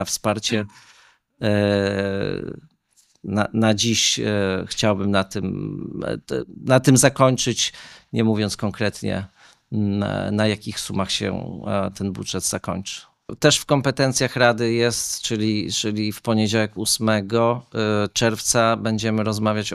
wsparcie. Na dziś chciałbym na tym zakończyć, nie mówiąc konkretnie, na jakich sumach się ten budżet zakończy. Też w kompetencjach Rady jest, czyli w poniedziałek 8 czerwca będziemy rozmawiać